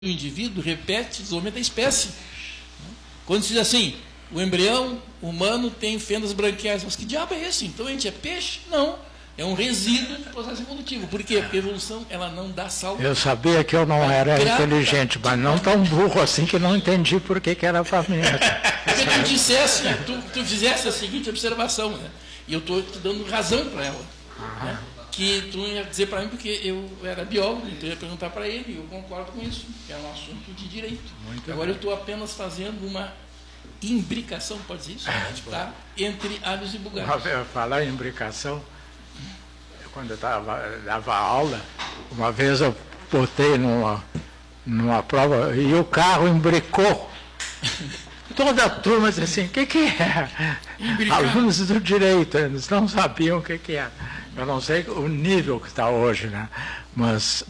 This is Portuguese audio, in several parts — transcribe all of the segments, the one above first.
o indivíduo repete o desenvolvimento da espécie. Quando se diz assim, o embrião humano tem fendas branquiais, mas que diabo é esse? Então a gente é peixe? Não. É um resíduo do processo evolutivo. Por quê? Porque a evolução ela não dá salto. Eu sabia que eu não era inteligente, mas não tão burro assim que não entendi por que era família. Se tu dissesse, tu fizesse a seguinte observação, né? E eu estou te dando razão para ela. Né? Que tu ia dizer para mim, porque eu era biólogo, então eu ia perguntar para ele, e eu concordo com isso, que é um assunto de direito. Agora eu estou apenas fazendo uma imbricação, pode dizer isso? Tá? Entre alhos e bugalhos. Falar em imbricação, quando eu dava aula, uma vez eu botei numa prova e o carro imbricou. Toda a turma disse assim, o que é? Alunos do direito, eles não sabiam o que era. Eu não sei o nível que está hoje, né? Mas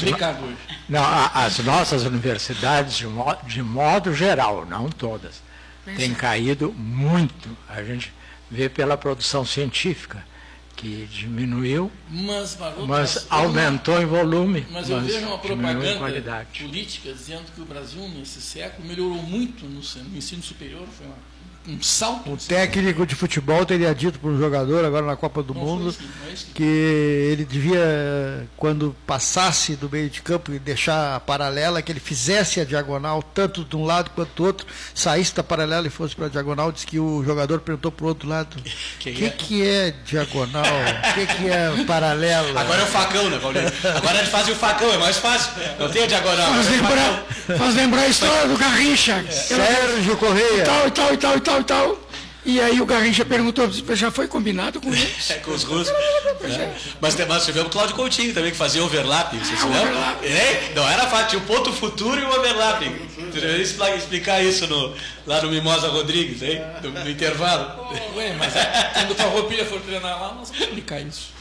as nossas universidades, de modo geral, não todas, têm caído muito. A gente vê pela produção científica, que diminuiu, mas aumentou em volume. Mas eu vejo uma propaganda política dizendo que o Brasil, nesse século, melhorou muito no ensino superior, foi um salto. O técnico de futebol teria dito para um jogador, agora na Copa do Mundo, que ele devia, quando passasse do meio de campo e deixar a paralela, que ele fizesse a diagonal, tanto de um lado quanto do outro, saísse da paralela e fosse para a diagonal. Disse que o jogador perguntou para o outro lado, o que é diagonal? O que é paralela? Agora é o facão, né, Paulinho? Agora eles fazem o facão, é mais fácil. Não tem a diagonal. Faz lembrar a história do Garrincha. Sérgio Correia. Tal. E aí o Garrincha perguntou, já foi combinado com eles? Com os russos. Mas tivemos o Cláudio Coutinho também, que fazia overlap. Você se lembra? Não era fácil, tinha o ponto futuro e o overlap. Você deveria explicar isso lá no Mimosa Rodrigues, hein? No intervalo. Mas quando tua roupinha for treinar lá, nós vamos explicar isso.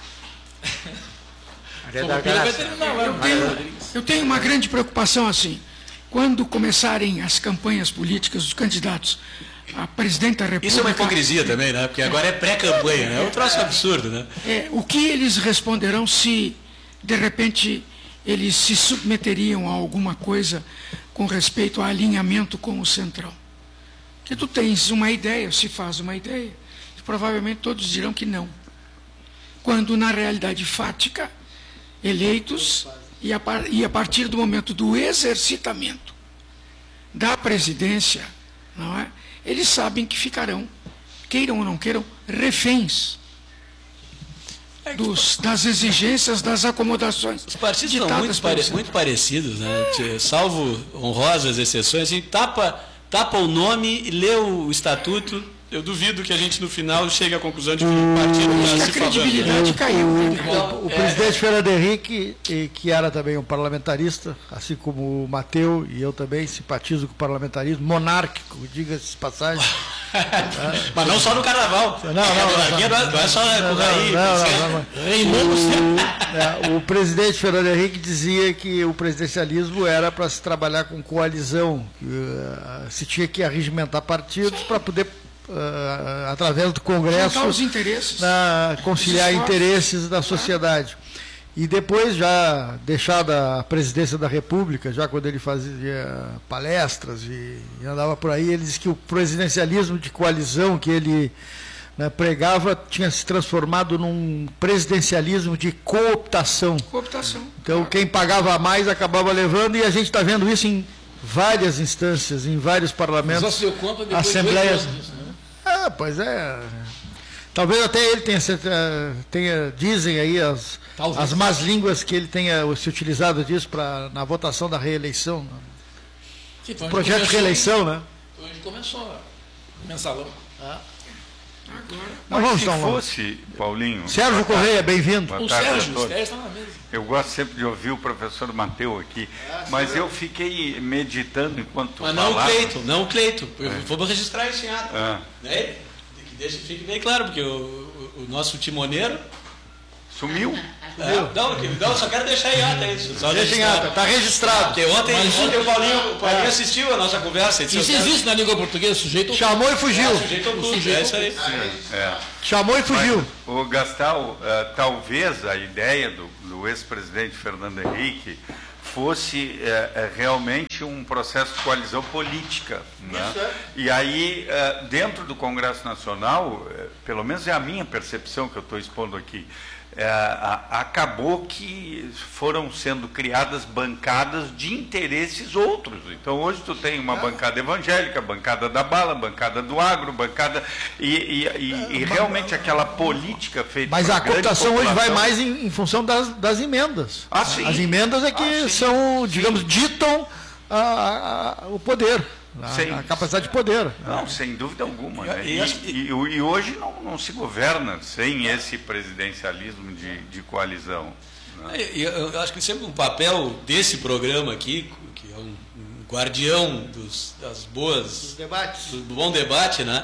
Eu tenho uma grande preocupação assim. Quando começarem as campanhas políticas dos candidatos a presidente da República... Isso é uma hipocrisia também, né? Porque agora é pré-campanha, né? É um troço absurdo, né? O que eles responderão se, de repente, eles se submeteriam a alguma coisa com respeito a alinhamento com o Centrão? Porque tu tens uma ideia, se faz uma ideia, e provavelmente todos dirão que não. Quando, na realidade fática, eleitos... E a partir do momento do exercitamento da presidência, não é? Eles sabem que ficarão, queiram ou não queiram, reféns das exigências, das acomodações. Os partidos são muito parecidos, né? Salvo honrosas exceções, a gente tapa o nome e lê o estatuto. Eu duvido que a gente, no final, chegue à conclusão de que o partido está se falando. A credibilidade caiu. O presidente Fernando Henrique, que era também um parlamentarista, assim como o Mateu, e eu também simpatizo com o parlamentarismo, monárquico, diga-se de passagem. Mas não só no carnaval. Não é só o presidente Fernando Henrique dizia que o presidencialismo era para se trabalhar com coalizão, que se tinha que arregimentar partidos para poder... através do Congresso, conciliar interesses da sociedade. E depois, já deixada a presidência da República, já quando ele fazia palestras e andava por aí, ele disse que o presidencialismo de coalizão que ele pregava tinha se transformado num presidencialismo de cooptação. Então, quem pagava mais acabava levando, e a gente está vendo isso em várias instâncias, em vários parlamentos, só se deu conta depois assembleias. De 2 anos, né? Pois é. Talvez até ele tenha dizem aí as más línguas que ele tenha se utilizado disso na votação da reeleição. Né? Sim, projeto de reeleição, né? Foi onde começou o mensalão. Mas se fosse, Paulinho... Sérgio Correia, bem-vindo. O Sérgio está na mesa. Eu gosto sempre de ouvir o professor Mateu aqui, mas eu fiquei meditando enquanto falava. Mas não o Cleito. Vamos registrar isso em ato. Que fique bem claro, porque o nosso timoneiro... Sumiu? Não, só quero deixar em ata isso. Deixa em ata, está registrado. Porque ontem o Paulinho assistiu a nossa conversa. Isso existe na língua portuguesa, sujeito... Chamou e fugiu. É isso aí. Chamou e fugiu. O Gastal, talvez a ideia do ex-presidente Fernando Henrique fosse realmente um processo de coalizão política. Né? E aí, dentro do Congresso Nacional, pelo menos é a minha percepção que eu estou expondo aqui, acabou que foram sendo criadas bancadas de interesses outros. Então, hoje tu tem uma bancada evangélica, bancada da bala, bancada do agro, bancada... E realmente aquela política feita... Mas a cooptação hoje vai mais em função das emendas. Sim. As emendas é que são, digamos, ditam o poder. A capacidade de poder. Não, sem dúvida alguma. Né? E hoje não se governa sem esse presidencialismo de coalizão. Né? Eu acho que sempre o papel desse programa aqui, que é um guardião dos debates, do bom debate, né?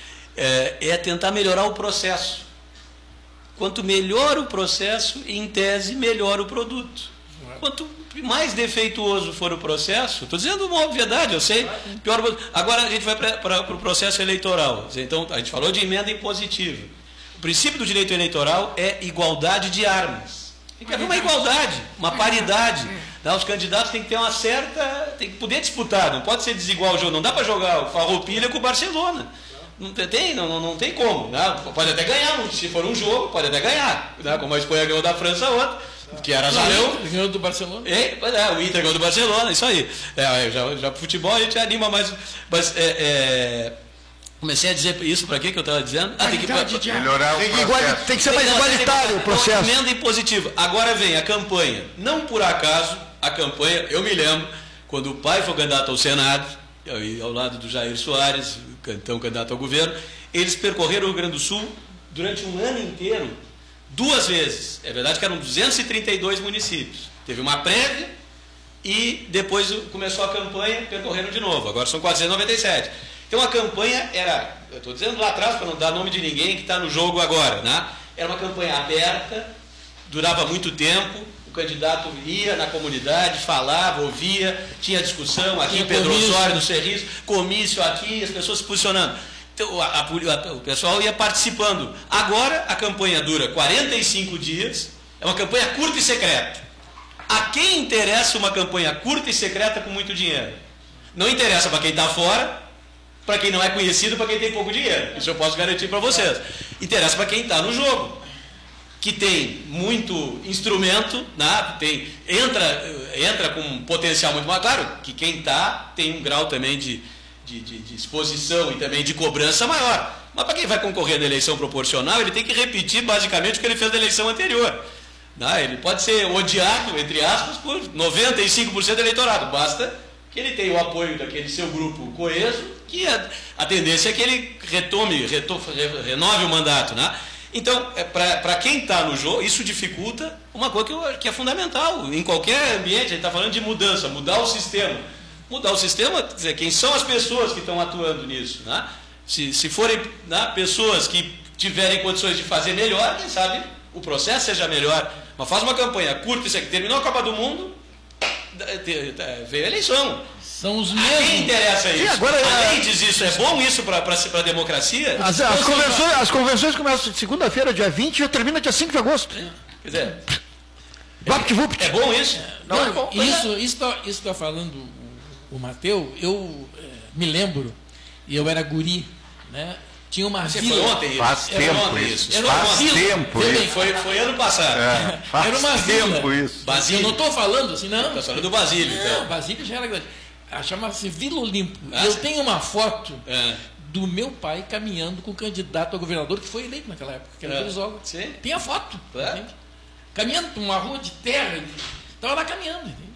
É tentar melhorar o processo. Quanto melhor o processo, em tese, melhor o produto. Quanto mais defeituoso for o processo, estou dizendo uma obviedade, eu sei, pior. Agora a gente vai para o processo eleitoral. Então, a gente falou de emenda impositiva. O princípio do direito eleitoral é igualdade de armas. Tem que haver uma igualdade, uma paridade. Os candidatos têm que ter tem que poder disputar, não pode ser desigual o jogo, não dá para jogar o Farroupilha com o Barcelona. Não tem como. Né? Pode até ganhar, se for um jogo, pode até ganhar. Né? Como a Espanha ganhou da França ontem. Que era Zarão. Ganhou do Barcelona. O Inter ganhou do Barcelona, isso aí. Já futebol a gente anima mais. Mas comecei a dizer isso para quê que eu estava dizendo? Tem que melhorar o processo. Tem que ser mais igualitário o processo. Emenda impositiva. Agora vem a campanha. Não por acaso, a campanha, eu me lembro, quando o pai foi candidato ao Senado, ao lado do Jair Soares, então candidato ao governo, eles percorreram o Rio Grande do Sul durante um ano inteiro. 2 vezes. É verdade que eram 232 municípios. Teve uma prévia e depois começou a campanha, percorreram de novo. Agora são 497. Então a campanha era, eu estou dizendo lá atrás para não dar nome de ninguém que está no jogo agora, né? Era uma campanha aberta, durava muito tempo, o candidato ia na comunidade, falava, ouvia, tinha discussão aqui em Pedro Osório, no Cerris, comício aqui, as pessoas se posicionando. Então, o pessoal ia participando. Agora a campanha dura 45 dias, é uma campanha curta e secreta. A quem interessa uma campanha curta e secreta com muito dinheiro? Não interessa para quem está fora, para quem não é conhecido, para quem tem pouco dinheiro. Isso eu posso garantir para vocês. Interessa para quem está no jogo, que tem muito instrumento, né? Entra com um potencial muito maior. Claro que quem está tem um grau também de exposição e também de cobrança maior. Mas para quem vai concorrer na eleição proporcional, ele tem que repetir basicamente o que ele fez na eleição anterior. Ele pode ser odiado, entre aspas, por 95% do eleitorado. Basta que ele tenha o apoio daquele seu grupo coeso, que a tendência é que ele renove o mandato. Né? Então, para quem está no jogo, isso dificulta uma coisa que é fundamental. Em qualquer ambiente, a gente está falando de mudança, mudar o sistema. Mudar o sistema, quer dizer, quem são as pessoas que estão atuando nisso? Né? Se forem pessoas que tiverem condições de fazer melhor, quem sabe o processo seja melhor. Mas faz uma campanha curta, isso aqui terminou a Copa do Mundo, veio a eleição. São os mesmos. Quem interessa isso? Agora, a lei diz isso, é bom isso para a democracia? As convenções começam segunda-feira, dia 20, e já termina dia 5 de agosto. Quer dizer, é bom isso? Não, é bom. Isso está falando o Mateu, eu me lembro, e eu era guri, né? Tinha uma vila. Foi ontem isso. Faz tempo isso. Foi ano passado. Era uma tempo vila. Isso. Eu não estou falando assim, não. Está falando do Basílio. Não, Basílio já era grande. Chamava-se Vila Olimpo. Eu tenho uma foto do meu pai caminhando com o candidato a governador que foi eleito naquela época, que era Brizola. Tem a foto. Entende? Caminhando por uma rua de terra. Estava lá caminhando, entende?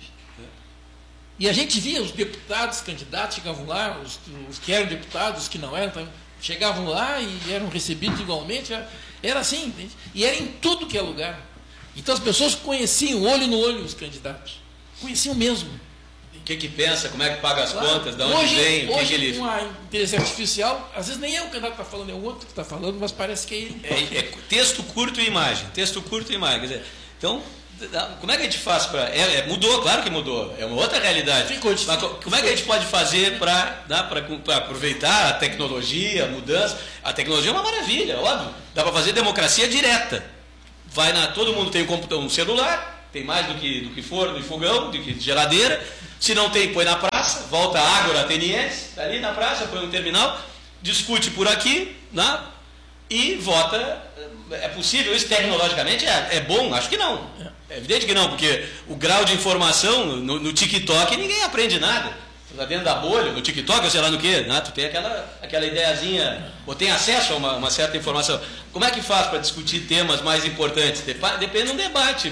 E a gente via os deputados, candidatos, chegavam lá, os que eram deputados, os que não eram, chegavam lá e eram recebidos igualmente. Era assim, entende? E era em tudo que é lugar. Então as pessoas conheciam, olho no olho, os candidatos. Conheciam mesmo. O que pensa, como é que paga as contas, de onde vem, o que ele... com a inteligência artificial, às vezes nem é o candidato que está falando, é o outro que está falando, mas parece que é ele. É texto curto e imagem. Texto curto e imagem. Quer dizer, então... Como é que a gente faz para... mudou, claro que mudou. É uma outra realidade. Mas como é que a gente pode fazer para aproveitar a tecnologia, a mudança? A tecnologia é uma maravilha, óbvio. Dá para fazer democracia direta. Todo mundo tem um celular, tem mais do que forno e fogão, do que geladeira. Se não tem, põe na praça, volta a Ágora Ateniense, está ali na praça, põe um terminal, discute por aqui, né? E vota. É possível isso tecnologicamente? É bom? Acho que não. É evidente que não, porque o grau de informação no TikTok ninguém aprende nada. Tu está dentro da bolha, no TikTok, ou sei lá no quê, né? Tu tem aquela ideiazinha, ou tem acesso a uma certa informação. Como é que faz para discutir temas mais importantes? Depende de um debate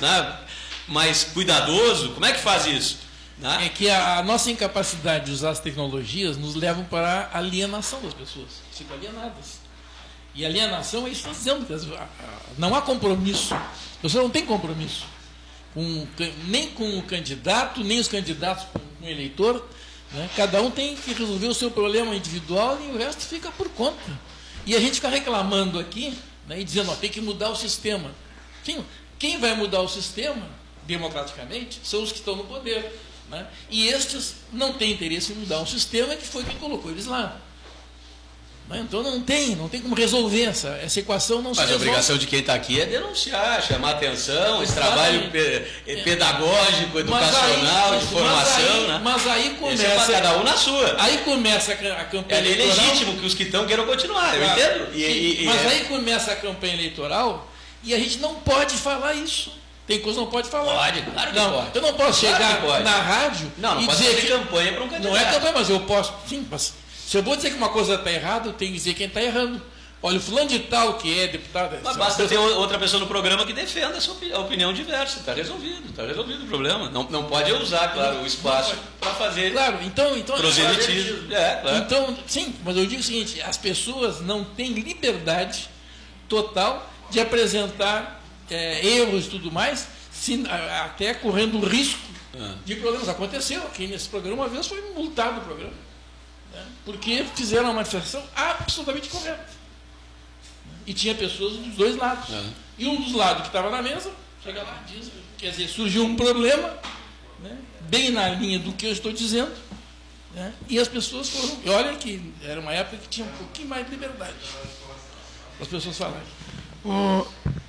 mais cuidadoso. Como é que faz isso? Né? É que a nossa incapacidade de usar as tecnologias nos leva para a alienação das pessoas. Ficam alienadas. E alienação é isso que está dizendo, que não há compromisso. Você não tem compromisso nem com o candidato, nem os candidatos com o eleitor. Né? Cada um tem que resolver o seu problema individual e o resto fica por conta. E a gente fica reclamando aqui, né, e dizendo, tem que mudar o sistema. Sim, quem vai mudar o sistema, democraticamente, são os que estão no poder. Né? E estes não têm interesse em mudar um sistema que foi quem colocou eles lá. Então não tem como resolver essa equação, não se resolve. Mas a obrigação de quem está aqui é denunciar, chamar atenção, esse trabalho pedagógico, educacional, de formação. Mas aí começa. Cada um na sua. Aí começa a campanha eleitoral. É legítimo que os que estão queiram continuar, eu entendo. Mas aí começa a campanha eleitoral e a gente não pode falar isso. Tem coisa que não pode falar. Pode, claro que pode. Eu não posso chegar na rádio e dizer fazer campanha para um candidato. Não é campanha, mas eu posso. Sim, mas se eu vou dizer que uma coisa está errada, eu tenho que dizer quem está errando. Olha, o fulano de tal que é deputado... Mas basta ter outra pessoa no programa que defenda a opinião diversa. Está resolvido o problema. Não pode usar, claro, o espaço para fazer... Claro, então proselitismo. Claro. Então, sim, mas eu digo o seguinte, as pessoas não têm liberdade total de apresentar erros e tudo mais, até correndo o risco de problemas. Aconteceu aqui nesse programa, uma vez foi multado o programa. Porque fizeram uma manifestação absolutamente correta. E tinha pessoas dos dois lados. E um dos lados que estava na mesa, chega lá e diz, quer dizer, surgiu um problema, né, bem na linha do que eu estou dizendo, né, e as pessoas foram... E olha que era uma época que tinha um pouquinho mais de liberdade. As pessoas falarem.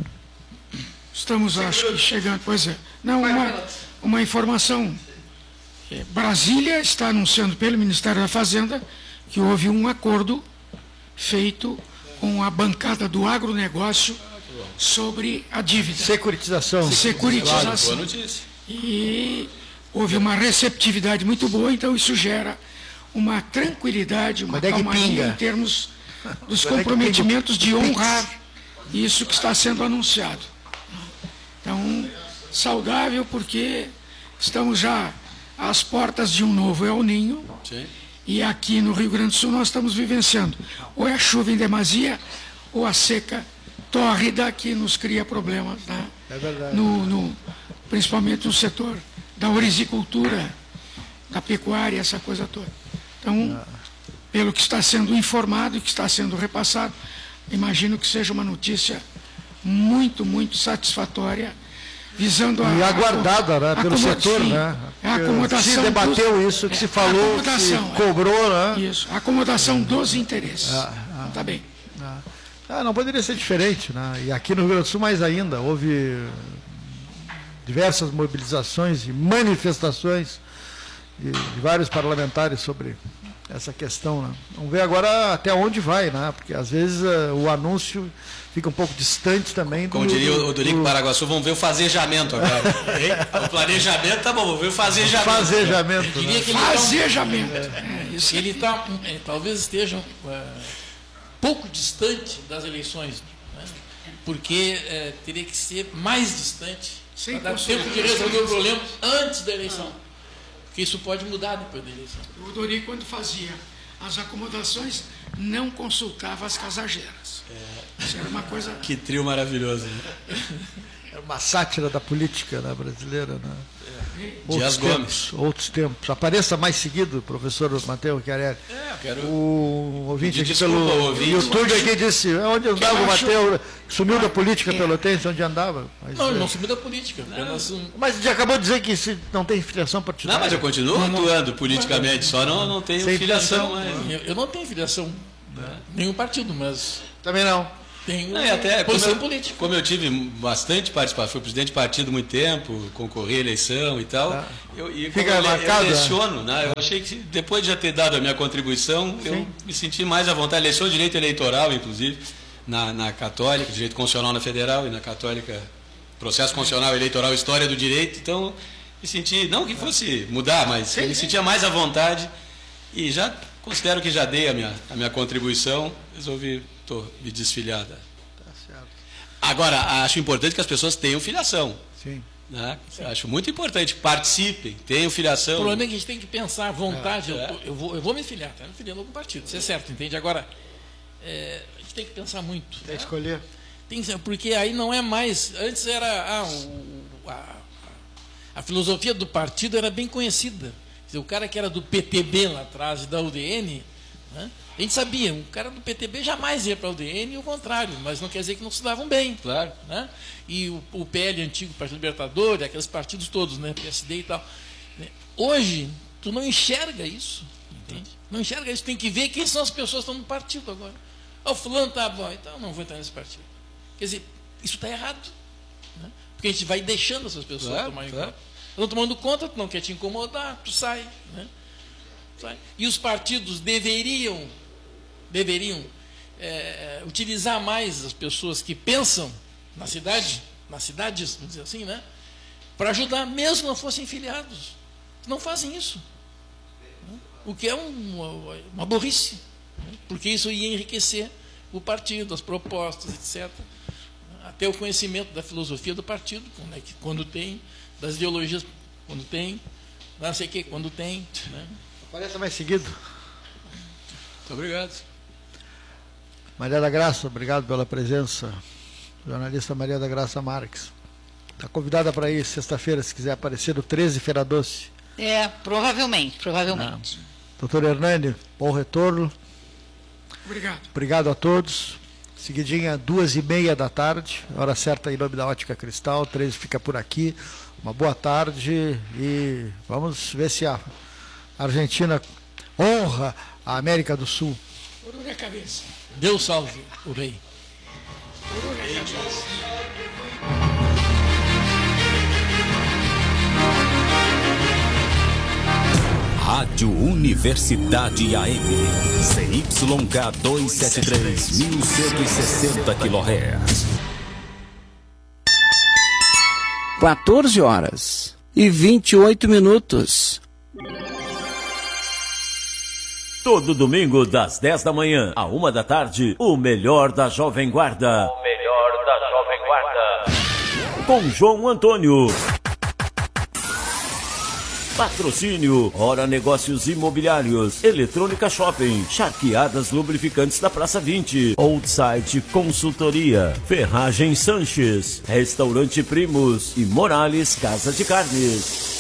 Estamos, acho que, chegando... Pois é. Não, uma informação... Brasília está anunciando pelo Ministério da Fazenda que houve um acordo feito com a bancada do agronegócio sobre a dívida. Securitização. Securitização. Boa notícia. E houve uma receptividade muito boa, então isso gera uma tranquilidade, uma calmaria em termos dos comprometimentos de honrar isso que está sendo anunciado. Então, saudável porque estamos já às portas de um novo El Ninho. Sim. E aqui no Rio Grande do Sul nós estamos vivenciando ou é a chuva em demasia ou a seca tórrida que nos cria problemas, né? É verdade. Principalmente no setor da horticultura, da pecuária, essa coisa toda. Então, pelo que está sendo informado e que está sendo repassado, imagino que seja uma notícia muito, muito satisfatória, visando e aguardada, né, pelo setor, né? A acomodação se debateu isso, que se falou, que se cobrou, né? Isso, a acomodação dos interesses. Tá bem. Não poderia ser diferente, né? E aqui no Rio Grande do Sul mais ainda, houve diversas mobilizações e manifestações de vários parlamentares sobre essa questão, né? Vamos ver agora até onde vai, né? Porque às vezes o anúncio fica um pouco distante também. Como diria o Dorico Paraguaçu, vamos ver o fazejamento agora. O planejamento tá bom, vamos ver o fazejamento. Fazejamento. Né? Fazejamento. Ele talvez esteja pouco distante das eleições, né? Porque teria que ser mais distante para dar tempo de resolver o problema antes da eleição. Porque isso pode mudar depois da eleição. O Dorico, quando fazia as acomodações, não consultava as casageiras. Isso era uma coisa... Que trio maravilhoso, né? Era uma sátira da política, né, brasileira, né? Dias Gomes. Outros tempos. Apareça mais seguido, professor Mateus Chiarelli. Eu quero... O ouvinte aqui pelo YouTube aqui disse, onde andava o Mateus? Sumiu da política pelotense, onde andava? Mas, não, ele não sumiu da política. Mas já acabou de dizer que não tem filiação partidária. Não, mas eu continuo atuando politicamente, só não tenho filiação mais. Eu não tenho filiação, nenhum partido, mas... Também não. tem Não, e até posição política. Como eu tive bastante participação, fui presidente de partido há muito tempo, concorri à eleição e tal, eu leciono, né? Eu achei que depois de já ter dado a minha contribuição, eu me senti mais à vontade. Leciono direito eleitoral, inclusive, na Católica, direito constitucional na Federal, e na Católica, processo constitucional eleitoral, história do direito. Então, me senti, não que fosse mudar, mas eu me sentia mais à vontade e já considero que já dei a minha contribuição, resolvi me desfiliar. Tá certo. Agora, acho importante que as pessoas tenham filiação. Sim. Né? Acho muito importante que participem, tenham filiação. O problema é que a gente tem que pensar à vontade. Eu vou me filiar, tá? Me filiando a algum partido, isso é certo, entende? Agora, a gente tem que pensar muito. Tem que escolher. Porque aí não é mais. Antes era. A filosofia do partido era bem conhecida. O cara que era do PTB lá atrás e da UDN, né, a gente sabia, o cara do PTB jamais ia para a UDN e o contrário, mas não quer dizer que não se davam bem. Claro. Né? E o PL antigo, Partido Libertador, aqueles partidos todos, né, PSD e tal. Hoje, tu não enxerga isso, entende? Não enxerga isso, tem que ver quem são as pessoas que estão no partido agora. O fulano tá bom, então não vou entrar nesse partido. Quer dizer, isso está errado. Né? Porque a gente vai deixando essas pessoas tomarem conta. Estão tomando conta, tu não quer te incomodar, tu sai. Né? Sai. E os partidos deveriam utilizar mais as pessoas que pensam nas cidades, vamos dizer assim, né? Para ajudar, mesmo que não fossem filiados. Não fazem isso. Né? O que é uma burrice. Né? Porque isso ia enriquecer o partido, as propostas, etc. Até o conhecimento da filosofia do partido, né? Que quando tem, das ideologias, quando tem, não sei o que, quando tem. Né? Apareça mais seguido. Muito obrigado. Maria da Graça, obrigado pela presença. Jornalista Maria da Graça Marques. Está convidada para ir sexta-feira, se quiser aparecer, no 13 Feira Doce. Provavelmente. Doutor Hernani, bom retorno. Obrigado. Obrigado a todos. Seguidinha, 2h30 da tarde, hora certa em nome da Ótica Cristal. 13 fica por aqui. Uma boa tarde e vamos ver se a Argentina honra a América do Sul. Orou a cabeça. Deus salve o rei. Rádio Universidade AM, CYK 273, 1160 kHz. 14h28. Todo domingo, das 10 da manhã à 1 da tarde, o melhor da Jovem Guarda. Com João Antônio. Patrocínio, Hora Negócios Imobiliários, Eletrônica Shopping, Charqueadas Lubrificantes da Praça 20, Outside Consultoria, Ferragem Sanches, Restaurante Primos e Morales Casa de Carnes.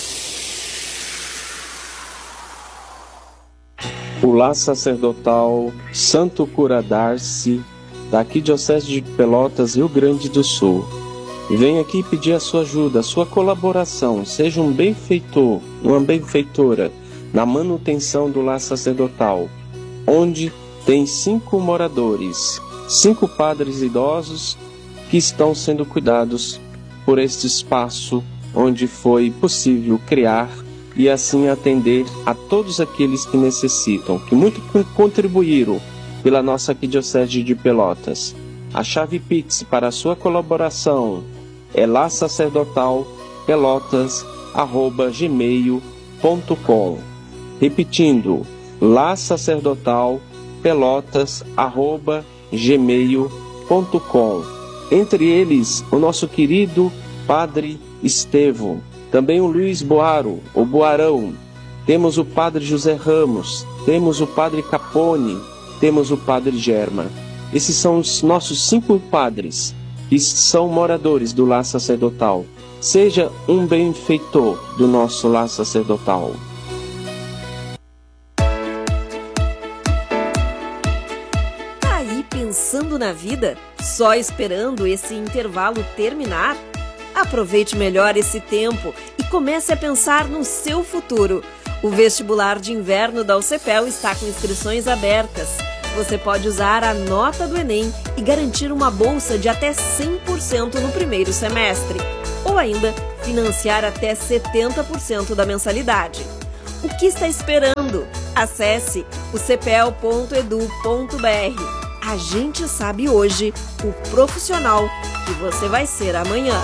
O Lar Sacerdotal Santo Cura Darcy, da Arquidiocese de Pelotas, Rio Grande do Sul. Vem aqui pedir a sua ajuda, a sua colaboração. Seja um benfeitor, uma benfeitora na manutenção do lar sacerdotal, onde tem 5 moradores, 5 padres idosos que estão sendo cuidados por este espaço onde foi possível criar e assim atender a todos aqueles que necessitam, que muito contribuíram pela nossa Arquidiocese de Pelotas. A chave Pix para a sua colaboração é lasacerdotalpelotas@gmail.com. Repetindo, lasacerdotalpelotas@gmail.com. Entre eles, o nosso querido Padre Estevão, também o Luiz Boaro, o Boarão, temos o Padre José Ramos, temos o Padre Capone, temos o Padre Germa. Esses são os nossos 5 padres que são moradores do lar sacerdotal. Seja um benfeitor do nosso lar sacerdotal. Tá aí pensando na vida? Só esperando esse intervalo terminar? Aproveite melhor esse tempo e comece a pensar no seu futuro. O vestibular de inverno da UCPEL está com inscrições abertas. você pode usar a nota do Enem e garantir uma bolsa de até 100% no primeiro semestre. Ou ainda, financiar até 70% da mensalidade. O que está esperando? Acesse o cepel.edu.br. A gente sabe hoje o profissional que você vai ser amanhã.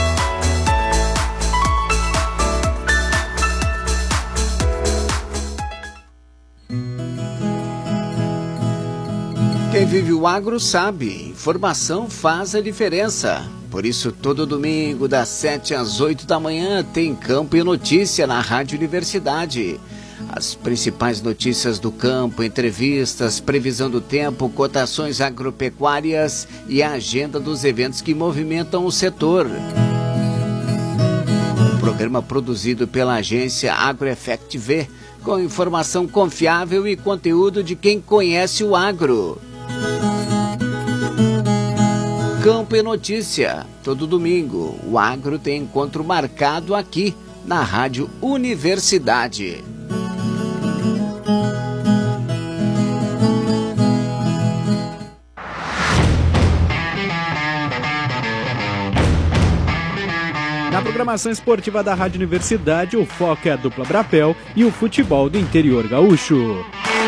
Quem vive o agro sabe, informação faz a diferença. Por isso, todo domingo, das 7 às 8 da manhã, tem Campo e Notícia na Rádio Universidade. As principais notícias do campo, entrevistas, previsão do tempo, cotações agropecuárias e a agenda dos eventos que movimentam o setor. Um programa produzido pela agência AgroEffect V, com informação confiável e conteúdo de quem conhece o agro. Campo e Notícia, todo domingo. O agro tem encontro marcado aqui na Rádio Universidade. Na programação esportiva da Rádio Universidade, o foco é a dupla Brapel e o futebol do interior gaúcho.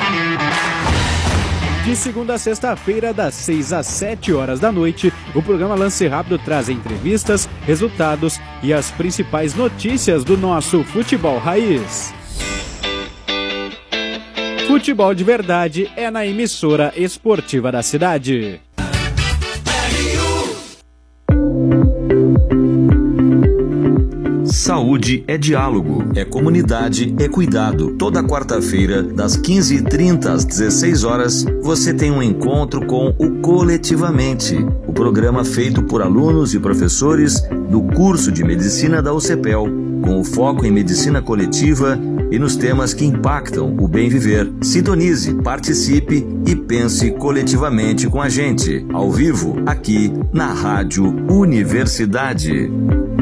De segunda a sexta-feira, das 6 às 7 horas da noite, o programa Lance Rápido traz entrevistas, resultados e as principais notícias do nosso futebol raiz. Futebol de verdade é na emissora esportiva da cidade. Saúde é diálogo, é comunidade, é cuidado. Toda quarta-feira, das 15h30 às 16 horas, você tem um encontro com o Coletivamente, o programa feito por alunos e professores do curso de Medicina da UCPEL, com o foco em medicina coletiva e nos temas que impactam o bem viver. Sintonize, participe e pense coletivamente com a gente, ao vivo, aqui na Rádio Universidade.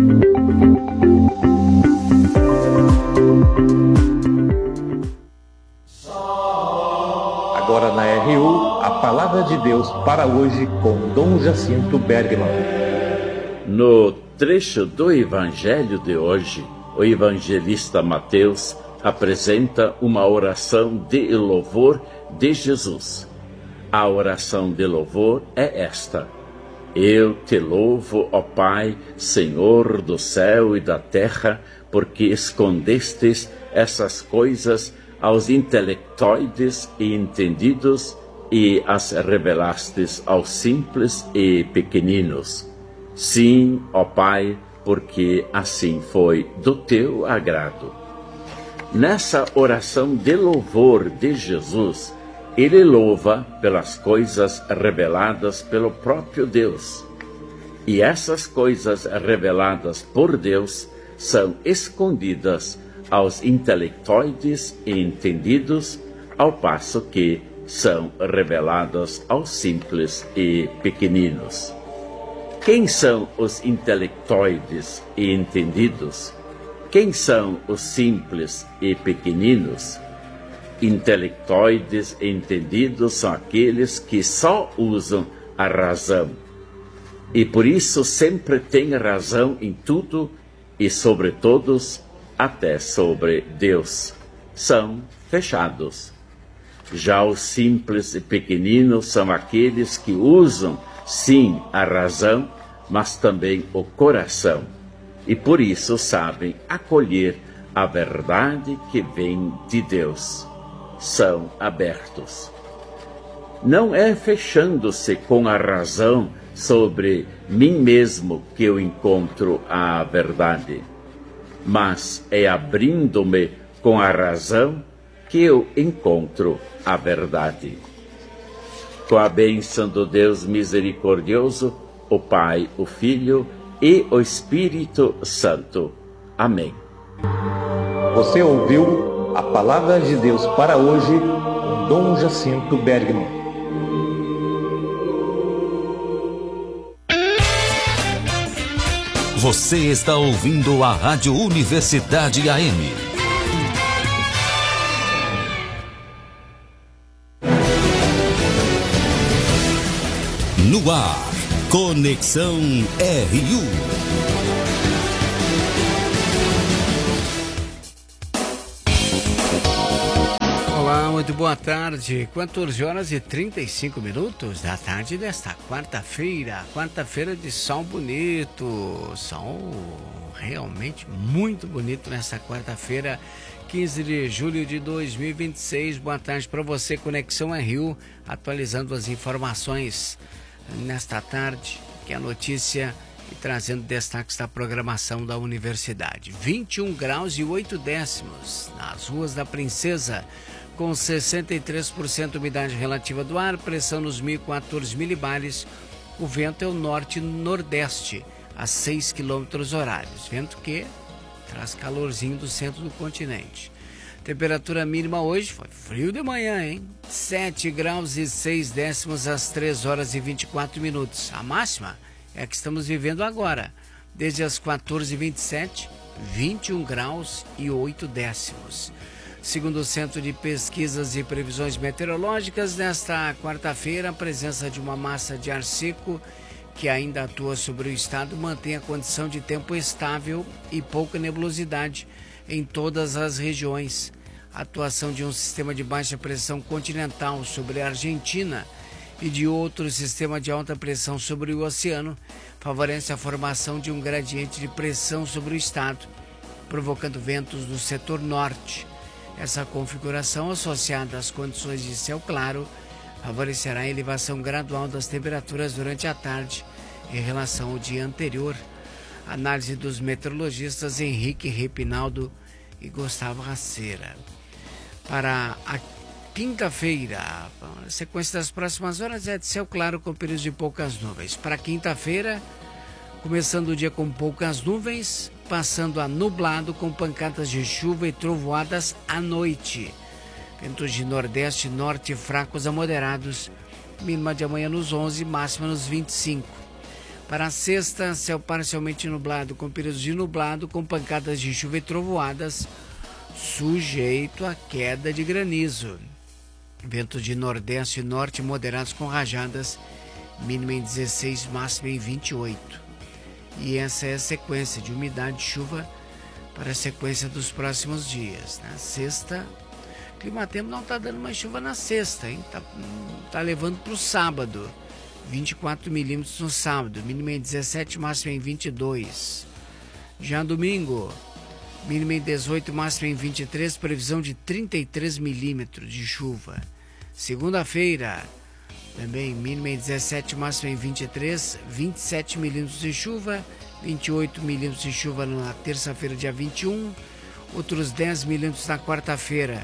Agora na RU, a Palavra de Deus para hoje com Dom Jacinto Bergman. No trecho do Evangelho de hoje, o evangelista Mateus apresenta uma oração de louvor de Jesus. A oração de louvor é esta: Eu te louvo, ó Pai, Senhor do céu e da terra, porque escondestes essas coisas aos intelectoides e entendidos e as revelastes aos simples e pequeninos. Sim, ó Pai, porque assim foi do teu agrado. Nessa oração de louvor de Jesus, ele louva pelas coisas reveladas pelo próprio Deus. E essas coisas reveladas por Deus são escondidas aos intelectoides e entendidos, ao passo que são reveladas aos simples e pequeninos. Quem são os intelectoides e entendidos? Quem são os simples e pequeninos? Intelectoides e entendidos são aqueles que só usam a razão, e por isso sempre têm razão em tudo e sobre todos, até sobre Deus. São fechados. Já os simples e pequeninos são aqueles que usam, sim, a razão, mas também o coração, e por isso sabem acolher a verdade que vem de Deus. São abertos. Não é fechando-se com a razão sobre mim mesmo que eu encontro a verdade, mas é abrindo-me com a razão que eu encontro a verdade. Com a bênção do Deus misericordioso, o Pai, o Filho e o Espírito Santo. Amém. Você ouviu a Palavra de Deus para hoje com Dom Jacinto Bergman. Você está ouvindo a Rádio Universidade AM. No ar, Conexão RU. Olá, muito boa tarde. 14 horas e 35 minutos da tarde desta quarta-feira de sol bonito. Sol realmente muito bonito nesta quarta-feira, 15 de julho de 2026. Boa tarde para você, Conexão RU, atualizando as informações nesta tarde, que é a notícia e trazendo destaques da programação da universidade. 21 graus e 8 décimos nas ruas da Princesa, com 63% umidade relativa do ar, pressão nos 1.014 milibares. O vento é o norte-nordeste, a 6 km horários. Vento que traz calorzinho do centro do continente. Temperatura mínima hoje foi frio de manhã, hein? 7 graus e 6 décimos às 3 horas e 24 minutos. A máxima é a que estamos vivendo agora. Desde as 14h27, 21 graus e 8 décimos. Segundo o Centro de Pesquisas e Previsões Meteorológicas, nesta quarta-feira, a presença de uma massa de ar seco que ainda atua sobre o estado mantém a condição de tempo estável e pouca nebulosidade em todas as regiões. A atuação de um sistema de baixa pressão continental sobre a Argentina e de outro sistema de alta pressão sobre o oceano favorece a formação de um gradiente de pressão sobre o estado, provocando ventos do setor norte. Essa configuração, associada às condições de céu claro, favorecerá a elevação gradual das temperaturas durante a tarde em relação ao dia anterior. Análise dos meteorologistas Henrique Repinaldo e Gustavo Raceira. Para a quinta-feira, a sequência das próximas horas é de céu claro com períodos de poucas nuvens. Para quinta-feira, começando o dia com poucas nuvens, passando a nublado com pancadas de chuva e trovoadas à noite. Ventos de nordeste e norte fracos a moderados, mínima de amanhã nos 11, máxima nos 25. Para a sexta, céu parcialmente nublado com períodos de nublado com pancadas de chuva e trovoadas, sujeito à queda de granizo. Ventos de nordeste e norte moderados com rajadas, mínima em 16, máxima em 28. E essa é a sequência de umidade de chuva para a sequência dos próximos dias. Na sexta, o clima-tempo não está dando mais chuva na sexta, hein? Tá levando para o sábado. 24 milímetros no sábado, mínima em 17, máxima em 22. Já domingo, mínima em 18, máxima em 23, previsão de 33 milímetros de chuva. Segunda-feira, também mínima em 17, máxima em 23, 27 milímetros de chuva, 28 milímetros de chuva na terça-feira, dia 21, outros 10 milímetros na quarta-feira,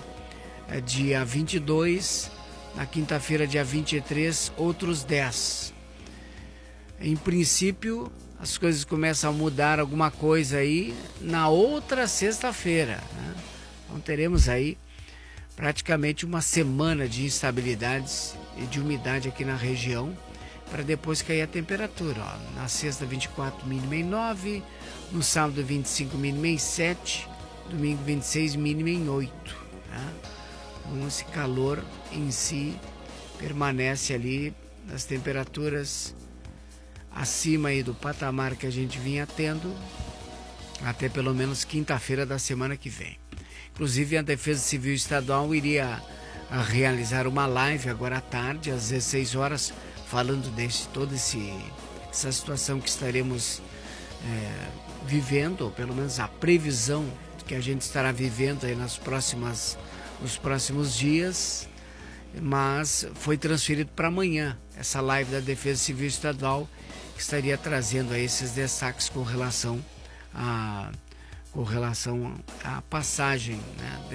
dia 22, na quinta-feira, dia 23, outros 10. Em princípio, as coisas começam a mudar alguma coisa aí na outra sexta-feira, né? Então teremos aí praticamente uma semana de instabilidades e de umidade aqui na região, para depois cair a temperatura. Ó. Na sexta, 24, mínima em 9, no sábado, 25, mínima em 7, domingo, 26, mínima em 8. Tá? Então, esse calor em si permanece ali nas temperaturas acima aí do patamar que a gente vinha tendo até pelo menos quinta-feira da semana que vem. Inclusive, a Defesa Civil Estadual iria realizar uma live agora à tarde, às 16 horas, falando toda essa situação que estaremos vivendo, ou pelo menos a previsão que a gente estará vivendo aí nos próximos dias, mas foi transferido para amanhã, essa live da Defesa Civil Estadual, que estaria trazendo aí esses destaques com relação à passagem, né,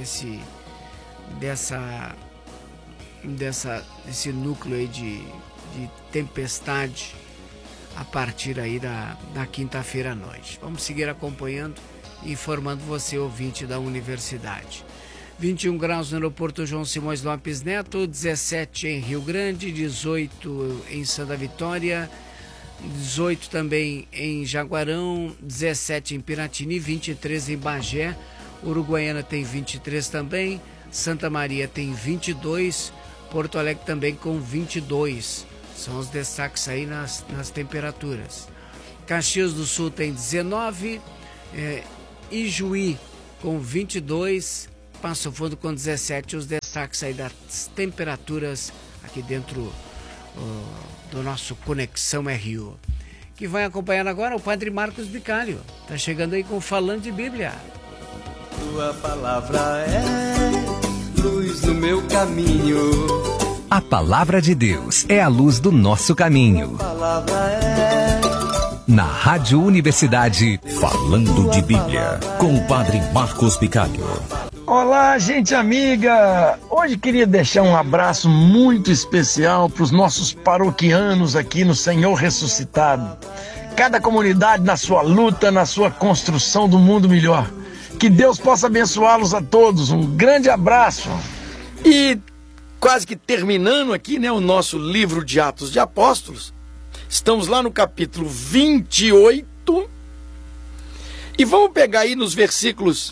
desse núcleo aí de tempestade a partir aí da quinta-feira à noite. Vamos seguir acompanhando e informando você, ouvinte da universidade. 21 graus no aeroporto João Simões Lopes Neto, 17 em Rio Grande, 18 em Santa Vitória, 18 também em Jaguarão, 17 em Piratini, 23 em Bagé, Uruguaiana tem 23 também, Santa Maria tem 22, Porto Alegre também com 22. São os destaques aí nas temperaturas. Caxias do Sul tem 19, Ijuí com 22, Passo Fundo com 17, os destaques aí das temperaturas aqui dentro do nosso Conexão RU. Que vai acompanhar agora o Padre Marcos Bicalho. Tá chegando aí com Falando de Bíblia. Tua palavra é luz no meu caminho. A palavra de Deus é a luz do nosso caminho. Tua palavra é... Na Rádio Universidade, Falando de Bíblia, com o Padre Marcos Bicalho. Olá, gente amiga! Hoje queria deixar um abraço muito especial para os nossos paroquianos aqui no Senhor Ressuscitado. Cada comunidade na sua luta, na sua construção do mundo melhor. Que Deus possa abençoá-los a todos. Um grande abraço. E quase que terminando aqui, né, o nosso livro de Atos de Apóstolos. Estamos lá no capítulo 28. E vamos pegar aí nos versículos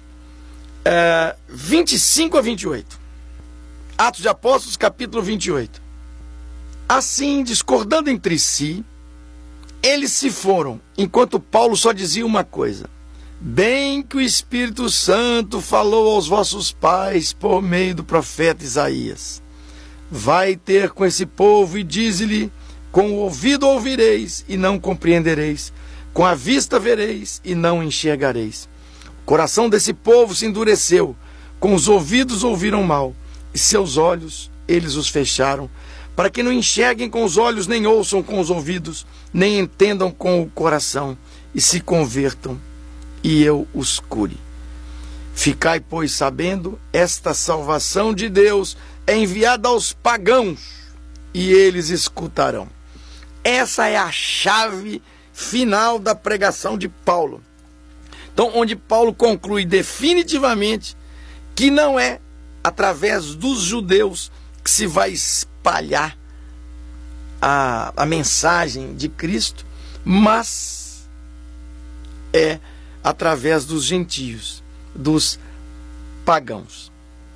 25 a 28. Atos de Apóstolos, capítulo 28. Assim, discordando entre si, eles se foram, enquanto Paulo só dizia uma coisa: bem que o Espírito Santo falou aos vossos pais por meio do profeta Isaías. Vai ter com esse povo e dize-lhe: com o ouvido ouvireis e não compreendereis, com a vista vereis e não enxergareis. O coração desse povo se endureceu, com os ouvidos ouviram mal, e seus olhos eles os fecharam, para que não enxerguem com os olhos, nem ouçam com os ouvidos, nem entendam com o coração, e se convertam, e eu os cure. Ficai, pois, sabendo, esta salvação de Deus é enviada aos pagãos, e eles escutarão. Essa é a chave final da pregação de Paulo. Então, onde Paulo conclui definitivamente que não é através dos judeus que se vai espalhar a mensagem de Cristo, mas é através dos gentios, dos pagãos.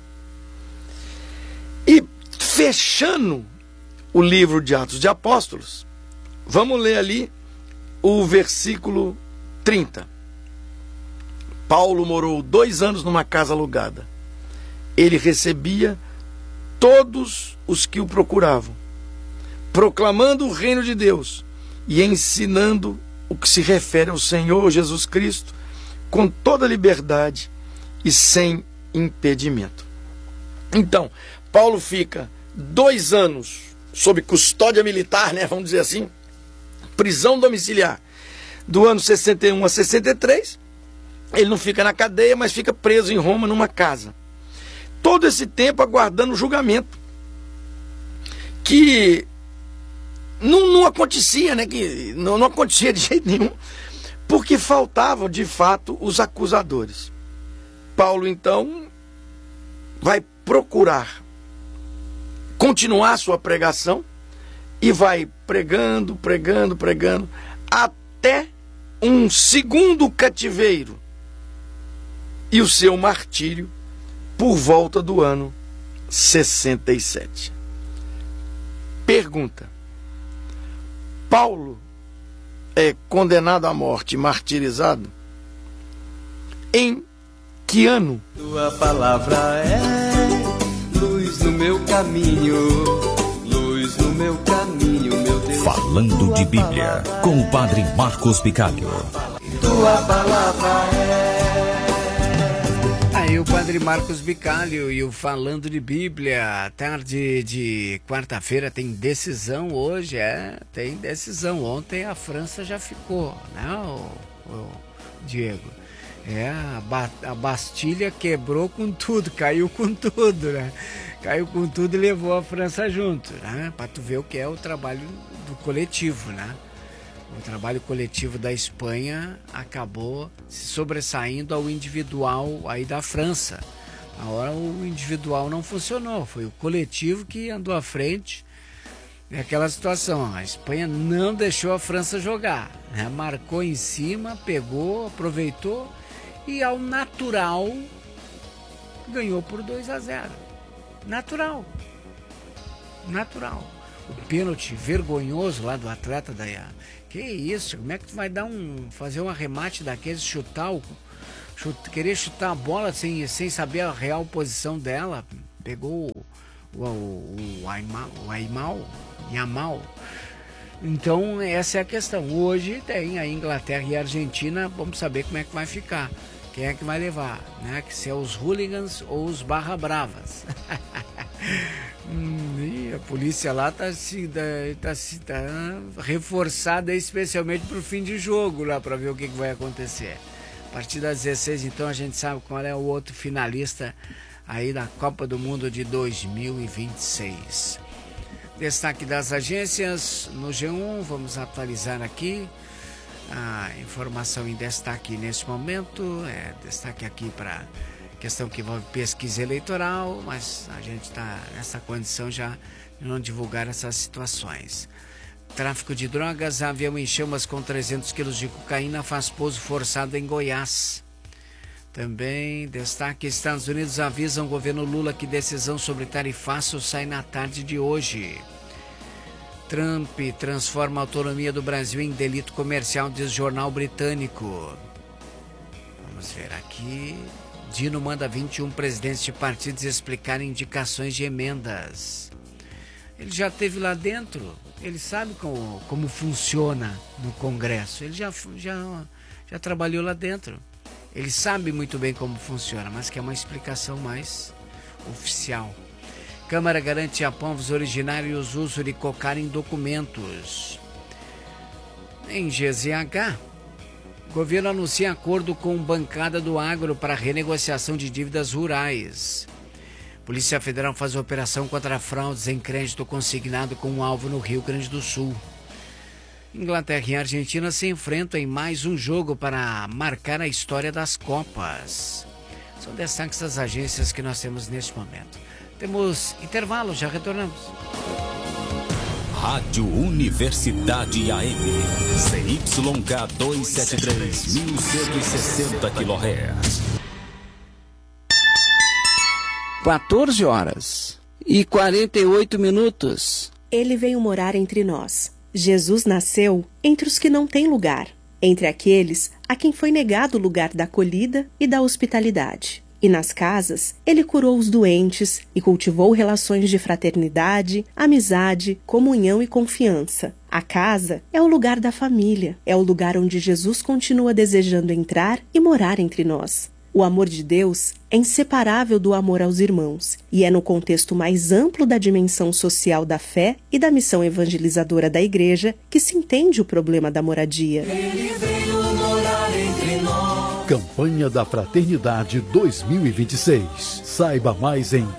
E fechando o livro de Atos de Apóstolos, vamos ler ali o versículo 30. Paulo morou 2 anos numa casa alugada. Ele recebia todos os que o procuravam, proclamando o reino de Deus e ensinando o que se refere ao Senhor Jesus Cristo com toda liberdade e sem impedimento. Então, Paulo fica 2 anos sob custódia militar, né, vamos dizer assim, prisão domiciliar, do ano 61 a 63, ele não fica na cadeia, mas fica preso em Roma numa casa. Todo esse tempo aguardando o julgamento, que não acontecia, né, que não acontecia de jeito nenhum, porque faltavam de fato os acusadores. Paulo então vai procurar continuar sua pregação e vai pregando, até um segundo cativeiro e o seu martírio por volta do ano 67. Pergunta: Paulo é condenado à morte e martirizado em que ano? Tua palavra é luz no meu caminho, luz no meu caminho, meu Deus. Falando de Bíblia, com o Padre Marcos Bicalho. Tua palavra é... Aí o Padre Marcos Bicalho e o Falando de Bíblia. Tarde de quarta-feira tem decisão hoje, tem decisão. Ontem a França já ficou, né, o Diego? A Bastilha quebrou com tudo, caiu com tudo, né? Caiu com tudo e levou a França junto, né? Para tu ver o que é o trabalho do coletivo, né? O trabalho coletivo da Espanha acabou se sobressaindo ao individual aí da França. A hora o individual não funcionou, foi o coletivo que andou à frente. É aquela situação, a Espanha não deixou a França jogar, né? Marcou em cima, pegou, aproveitou e ao natural ganhou por 2-0. Natural. pênalti vergonhoso lá do atleta da... Que isso? Como é que tu vai fazer um arremate daqueles, querer chutar a bola sem saber a real posição dela? Pegou o Yamal. Então essa é a questão. Hoje tem a Inglaterra e a Argentina, vamos saber como é que vai ficar. Quem é que vai levar, né? Que se é os hooligans ou os barra bravas. E a polícia lá tá reforçada especialmente pro fim de jogo lá, para ver o que vai acontecer. A partir das 16, então, a gente sabe qual é o outro finalista aí da Copa do Mundo de 2026. Destaque das agências no G1, vamos atualizar aqui a informação em destaque nesse momento. Destaque aqui para questão que envolve pesquisa eleitoral, mas a gente está nessa condição já de não divulgar essas situações. Tráfico de drogas, avião em chamas com 300 quilos de cocaína faz pouso forçado em Goiás. Também destaque, Estados Unidos avisam o governo Lula que decisão sobre tarifaço sai na tarde de hoje. Trump transforma a autonomia do Brasil em delito comercial, diz jornal britânico. Vamos ver aqui. Dino manda 21 presidentes de partidos explicarem indicações de emendas. Ele já esteve lá dentro, ele sabe como funciona no Congresso, ele já trabalhou lá dentro. Ele sabe muito bem como funciona, mas quer uma explicação mais oficial. Câmara garante a povos originários o uso de cocar em documentos. Em GZH, o governo anuncia acordo com bancada do agro para renegociação de dívidas rurais. Polícia Federal faz operação contra fraudes em crédito consignado com um alvo no Rio Grande do Sul. Inglaterra e Argentina se enfrentam em mais um jogo para marcar a história das Copas. São destaques das agências que nós temos neste momento. Temos intervalo, já retornamos. Rádio Universidade AM, CYK 273, 1160 kHz. 14h48. Ele veio morar entre nós. Jesus nasceu entre os que não têm lugar, entre aqueles a quem foi negado o lugar da acolhida e da hospitalidade. E nas casas, ele curou os doentes e cultivou relações de fraternidade, amizade, comunhão e confiança. A casa é o lugar da família, é o lugar onde Jesus continua desejando entrar e morar entre nós. O amor de Deus é inseparável do amor aos irmãos e é no contexto mais amplo da dimensão social da fé e da missão evangelizadora da Igreja que se entende o problema da moradia. Ele veio morar entre nós. Campanha da Fraternidade 2026. Saiba mais em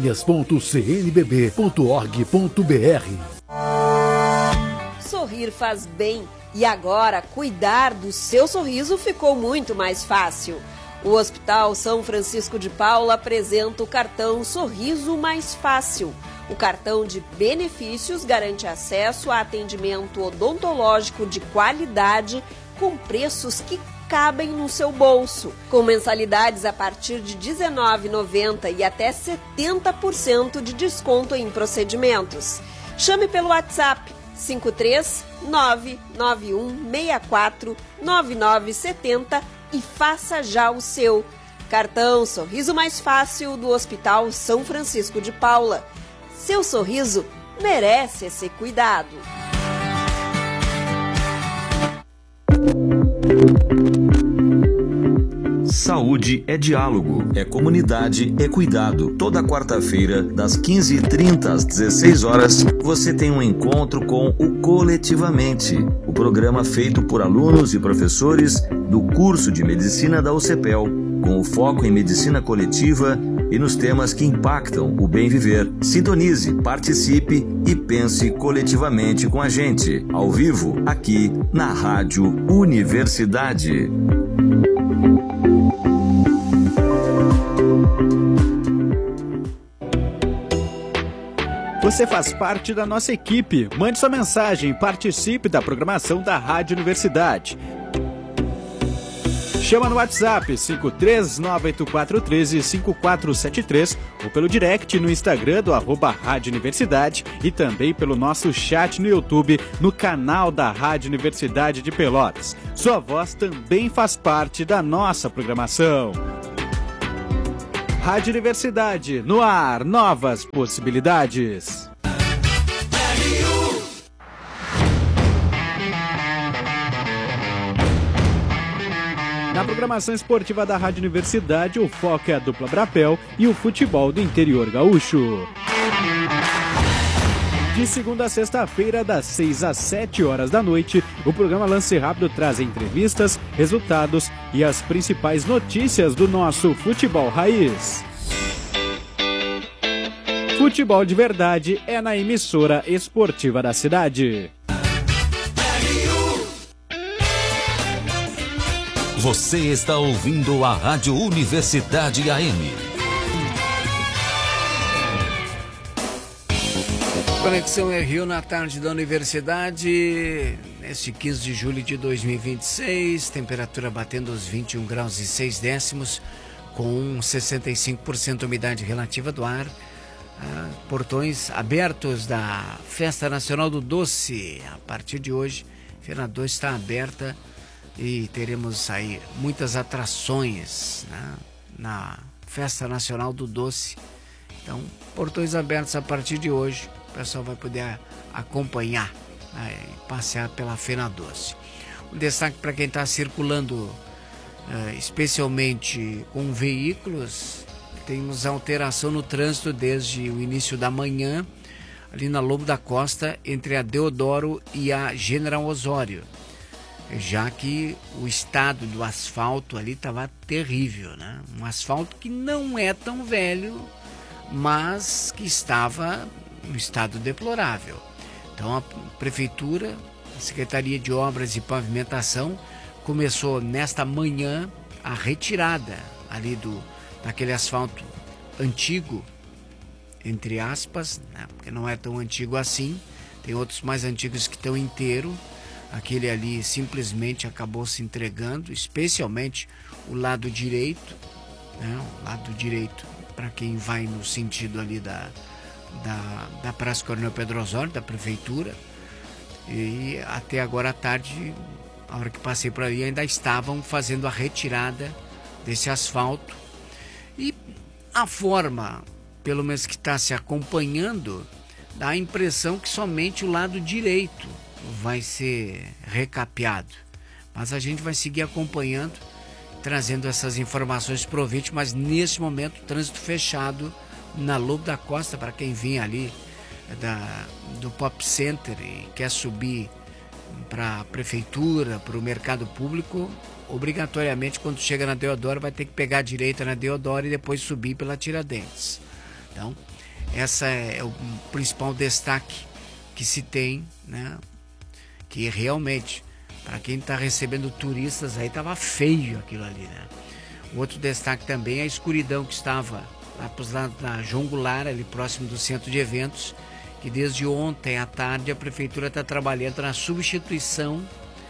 campanhas.cnbb.org.br. Sorrir faz bem e agora cuidar do seu sorriso ficou muito mais fácil. O Hospital São Francisco de Paula apresenta o cartão Sorriso Mais Fácil. O cartão de benefícios garante acesso a atendimento odontológico de qualidade com preços que cabem no seu bolso, com mensalidades a partir de R$ 19,90 e até 70% de desconto em procedimentos. Chame pelo WhatsApp 53991649970 e faça já o seu. Cartão Sorriso Mais Fácil do Hospital São Francisco de Paula. Seu sorriso merece esse cuidado. Saúde é diálogo, é comunidade, é cuidado. Toda quarta-feira, das 15h30 às 16h, você tem um encontro com o Coletivamente, o programa feito por alunos e professores do curso de Medicina da UCPEL, com o foco em medicina coletiva e nos temas que impactam o bem viver. Sintonize, participe e pense coletivamente com a gente, ao vivo, aqui na Rádio Universidade. Você faz parte da nossa equipe. Mande sua mensagem e participe da programação da Rádio Universidade. Chama no WhatsApp 53984135473 ou pelo direct no Instagram do @Rádio Universidade e também pelo nosso chat no YouTube no canal da Rádio Universidade de Pelotas. Sua voz também faz parte da nossa programação. Rádio Universidade, no ar, novas possibilidades. Na programação esportiva da Rádio Universidade, o foco é a dupla Brapel e o futebol do interior gaúcho. De segunda a sexta-feira, das 6 às 7 horas da noite, o programa Lance Rápido traz entrevistas, resultados e as principais notícias do nosso futebol raiz. Futebol de verdade é na emissora esportiva da cidade. Você está ouvindo a Rádio Universidade AM. Conexão Rio na tarde da Universidade, neste 15 de julho de 2026, temperatura batendo os 21 graus e 6 décimos, com 65% umidade relativa do ar. Portões abertos da Festa Nacional do Doce. A partir de hoje, a Feira Doce está aberta e teremos aí muitas atrações, né, na Festa Nacional do Doce. Então, portões abertos a partir de hoje. O pessoal vai poder acompanhar, né, e passear pela Feira Doce. Um destaque para quem está circulando, especialmente com veículos. Temos alteração no trânsito desde o início da manhã, ali na Lobo da Costa, entre a Deodoro e a General Osório. Já que o estado do asfalto ali estava terrível, né? Um asfalto que não é tão velho, mas que estava em um estado deplorável. Então a Prefeitura, a Secretaria de Obras e Pavimentação, começou nesta manhã a retirada ali daquele asfalto antigo, entre aspas, né? Porque não é tão antigo assim, tem outros mais antigos que estão inteiro. Aquele ali simplesmente acabou se entregando, especialmente o lado direito, né? O lado direito para quem vai no sentido ali da Praça Coronel Pedro Osório, da Prefeitura. E até agora à tarde, a hora que passei por ali, ainda estavam fazendo a retirada desse asfalto. E a forma, pelo menos que está se acompanhando, dá a impressão que somente o lado direito vai ser recapeado. Mas a gente vai seguir acompanhando, trazendo essas informações para o ouvinte, mas nesse momento, trânsito fechado na Lobo da Costa, para quem vem ali do Pop Center e quer subir para a Prefeitura, para o mercado público, obrigatoriamente, quando chega na Deodoro, vai ter que pegar a direita na Deodoro e depois subir pela Tiradentes. Então, essa é o principal destaque que se tem, né? Que realmente, para quem está recebendo turistas, aí estava feio aquilo ali, né? O outro destaque também é a escuridão que estava lá para os lados da João Goulart, ali próximo do centro de eventos, que desde ontem à tarde a Prefeitura está trabalhando na substituição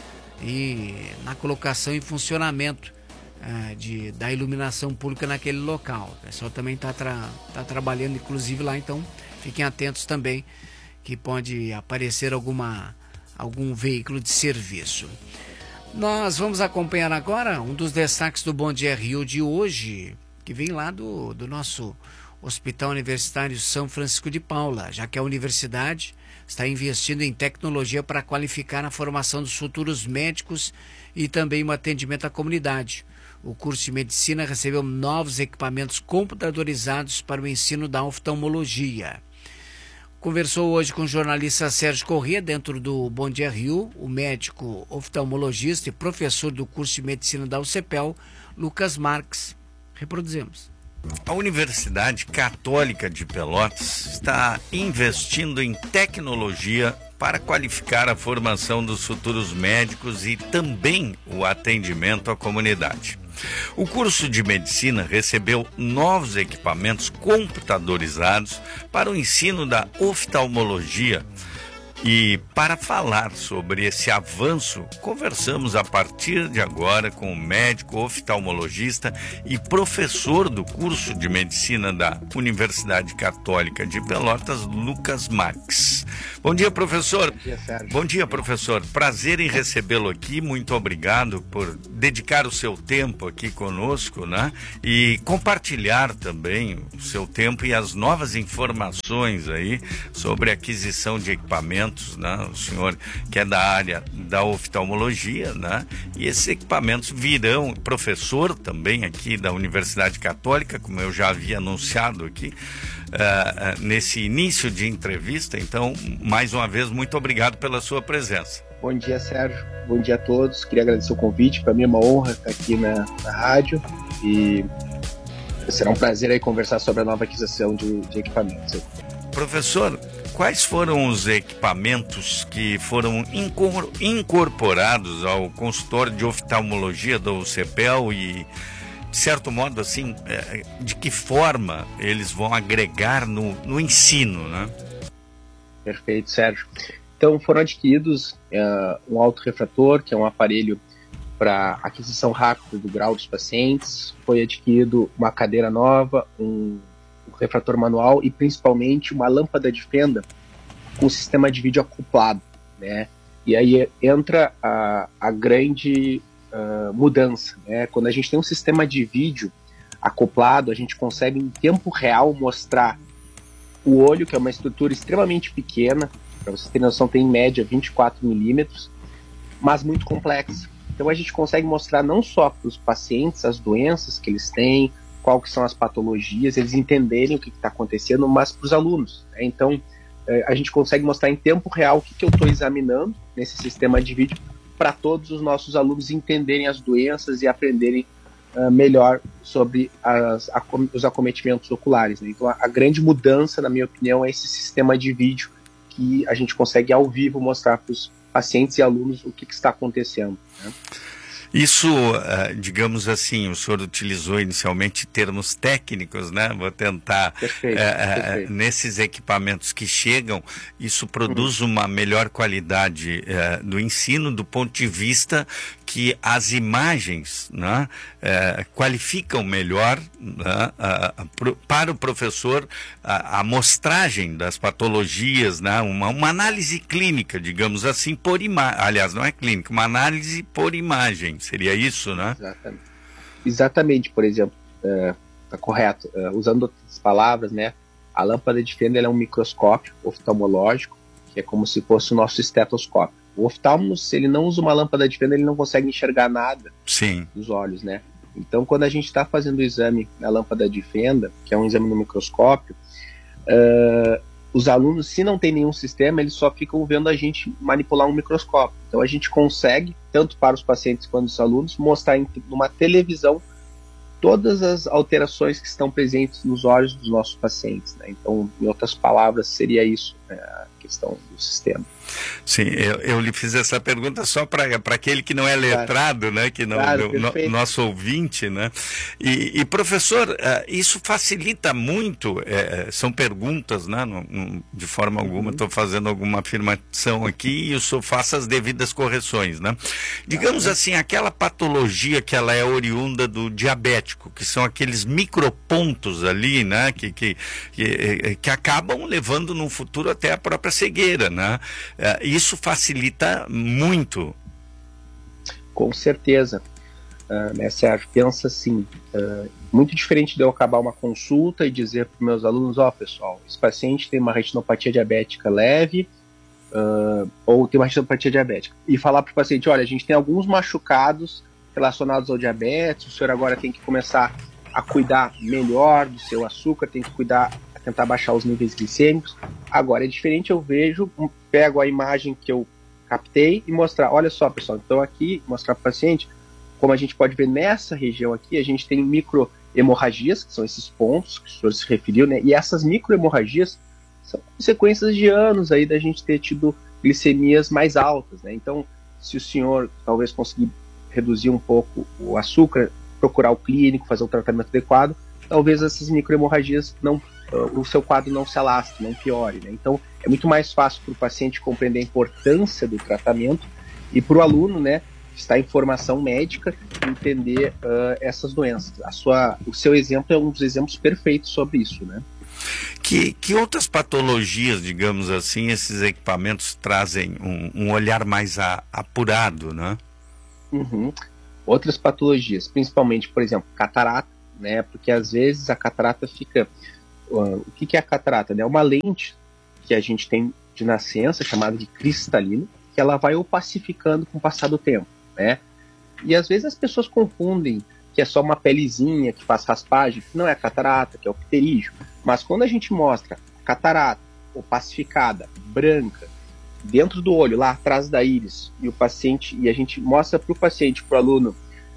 e na colocação em funcionamento da iluminação pública naquele local. O pessoal também está trabalhando, inclusive lá, então fiquem atentos também, que pode aparecer algum veículo de serviço. Nós vamos acompanhar agora um dos destaques do Bom Dia Rio de hoje, que vem lá do nosso Hospital Universitário São Francisco de Paula, já que a universidade está investindo em tecnologia para qualificar a formação dos futuros médicos e também o atendimento à comunidade. O curso de medicina recebeu novos equipamentos computadorizados para o ensino da oftalmologia. Conversou hoje com o jornalista Sérgio Corrêa, dentro do Bom Dia Rio, o médico oftalmologista e professor do curso de medicina da UCPEL, Lucas Marques. Reproduzimos. A Universidade Católica de Pelotas está investindo em tecnologia para qualificar a formação dos futuros médicos e também o atendimento à comunidade. O curso de medicina recebeu novos equipamentos computadorizados para o ensino da oftalmologia E para falar sobre esse avanço, conversamos a partir de agora com o médico oftalmologista e professor do curso de medicina da Universidade Católica de Pelotas, Lucas Marques. Bom dia, professor. Bom dia, Sérgio. Bom dia, professor. Prazer em recebê-lo aqui. Muito obrigado por dedicar o seu tempo aqui conosco, né? E compartilhar também o seu tempo e as novas informações aí sobre a aquisição de equipamentos, né? O senhor que é da área da oftalmologia, né? E esses equipamentos virão, professor também aqui da Universidade Católica, como eu já havia anunciado aqui, nesse início de entrevista. Então, mais uma vez, muito obrigado pela sua presença. Bom dia, Sérgio. Bom dia a todos. Queria agradecer o convite. Para mim é uma honra estar aqui na rádio e será um prazer aí conversar sobre a nova aquisição de equipamentos. Professor, quais foram os equipamentos que foram incorporados ao consultório de oftalmologia do CEPEL e, de certo modo, assim, de que forma eles vão agregar no ensino, né? Perfeito, Sérgio. Então, foram adquiridos um autorrefrator, que é um aparelho para aquisição rápida do grau dos pacientes. Foi adquirido uma cadeira nova, um refrator manual e, principalmente, uma lâmpada de fenda com sistema de vídeo acoplado, né? E aí entra a grande mudança, né? Quando a gente tem um sistema de vídeo acoplado, a gente consegue em tempo real mostrar o olho, que é uma estrutura extremamente pequena, para vocês terem noção, tem em média 24 milímetros, mas muito complexa. Então a gente consegue mostrar não só para os pacientes as doenças que eles têm, qual que são as patologias, eles entenderem o que está acontecendo, mas para os alunos, né? Então a gente consegue mostrar em tempo real o que eu estou examinando nesse sistema de vídeo para todos os nossos alunos entenderem as doenças e aprenderem melhor sobre os acometimentos oculares, né? Então a grande mudança, na minha opinião, é esse sistema de vídeo que a gente consegue ao vivo mostrar para os pacientes e alunos o que está acontecendo, né? Isso, digamos assim, o senhor utilizou inicialmente termos técnicos, né? Vou tentar, perfeito. Nesses equipamentos que chegam, isso produz uma melhor qualidade do ensino, do ponto de vista que as imagens, né, qualificam melhor, né, para o professor a amostragem das patologias, né, uma análise clínica, digamos assim, por imagem. Aliás, não é clínica, uma análise por imagem. Seria isso, né? Exatamente, por exemplo, tá correto. Usando outras palavras, né? A lâmpada de fenda é um microscópio oftalmológico, que é como se fosse o nosso estetoscópio. O oftalmo, se ele não usa uma lâmpada de fenda, ele não consegue enxergar nada dos olhos, né? Então, quando a gente está fazendo o exame na lâmpada de fenda, que é um exame no microscópio, os alunos, se não tem nenhum sistema, eles só ficam vendo a gente manipular um microscópio. Então a gente consegue, tanto para os pacientes quanto os alunos, mostrar numa televisão todas as alterações que estão presentes nos olhos dos nossos pacientes, né? Então, em outras palavras, seria isso, né, a questão do sistema. Sim, eu lhe fiz essa pergunta só para aquele que não é letrado, né, que não, nosso ouvinte, né? E professor, isso facilita muito, são perguntas, né? De forma alguma, estou fazendo alguma afirmação aqui e o senhor faça as devidas correções, né? Digamos assim, aquela patologia que ela é oriunda do diabético, que são aqueles micropontos ali, né, que acabam levando no futuro até a própria cegueira, né? Isso facilita muito. Com certeza, né, Sérgio? Pensa assim, muito diferente de eu acabar uma consulta e dizer para os meus alunos, pessoal, esse paciente tem uma retinopatia diabética leve, ou tem uma retinopatia diabética, e falar para o paciente, olha, a gente tem alguns machucados relacionados ao diabetes, o senhor agora tem que começar a cuidar melhor do seu açúcar, tem que tentar baixar os níveis glicêmicos. Agora é diferente, eu pego a imagem que eu captei e mostrar, olha só, pessoal, então aqui, mostrar para o paciente, como a gente pode ver nessa região aqui, a gente tem microhemorragias, que são esses pontos que o senhor se referiu, né? E essas microhemorragias são consequências de anos aí da gente ter tido glicemias mais altas, né? Então, se o senhor talvez conseguir reduzir um pouco o açúcar, procurar o clínico, fazer o tratamento adequado, talvez essas microhemorragias não o seu quadro não se alastre, não piore, né? Então, é muito mais fácil para o paciente compreender a importância do tratamento e para o aluno, né, que está em formação médica, entender essas doenças. O seu exemplo é um dos exemplos perfeitos sobre isso, né? Que outras patologias, digamos assim, esses equipamentos trazem um olhar mais apurado, né? Uhum. Outras patologias, principalmente, por exemplo, catarata, né? Porque às vezes a catarata fica... O que é a catarata? É uma lente que a gente tem de nascença, chamada de cristalina, que ela vai opacificando com o passar do tempo, né? E às vezes as pessoas confundem que é só uma pelezinha que faz raspagem, que não é a catarata, que é o pterígio. Mas quando a gente mostra a catarata opacificada, branca, dentro do olho, lá atrás da íris, e a gente mostra para o paciente, para o aluno,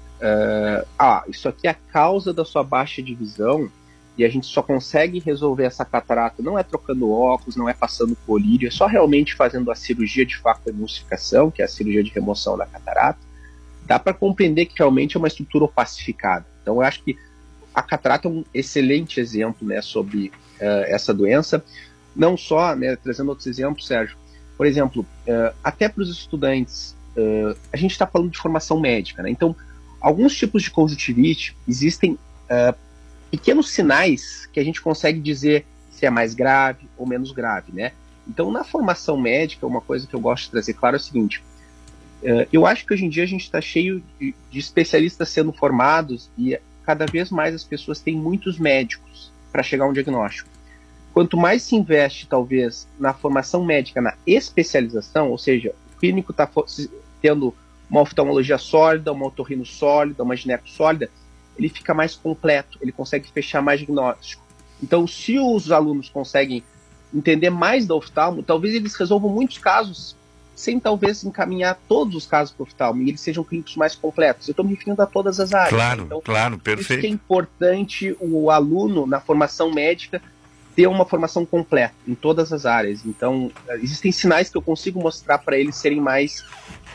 isso aqui é a causa da sua baixa de visão, e a gente só consegue resolver essa catarata, não é trocando óculos, não é passando colírio, é só realmente fazendo a cirurgia de facoemulsificação, que é a cirurgia de remoção da catarata. Dá para compreender que realmente é uma estrutura opacificada. Então eu acho que a catarata é um excelente exemplo, né, sobre essa doença. Não só, né, trazendo outros exemplos, Sérgio, por exemplo, até para os estudantes, a gente está falando de formação médica, né? Então, alguns tipos de conjuntivite, existem pequenos sinais que a gente consegue dizer se é mais grave ou menos grave, né? Então, na formação médica, uma coisa que eu gosto de trazer claro é o seguinte: eu acho que hoje em dia a gente está cheio de especialistas sendo formados e cada vez mais as pessoas têm muitos médicos para chegar a um diagnóstico. Quanto mais se investe, talvez, na formação médica, na especialização, ou seja, o clínico está tendo uma oftalmologia sólida, uma otorrino sólida, uma gineco sólida, ele fica mais completo, ele consegue fechar mais diagnóstico. Então, se os alunos conseguem entender mais da oftalmo, talvez eles resolvam muitos casos sem talvez encaminhar todos os casos para o oftalmo e eles sejam clínicos mais completos. Eu estou me referindo a todas as áreas. Claro, então, claro, perfeito. Isso que é importante o aluno, na formação médica, ter uma formação completa em todas as áreas. Então, existem sinais que eu consigo mostrar para eles serem mais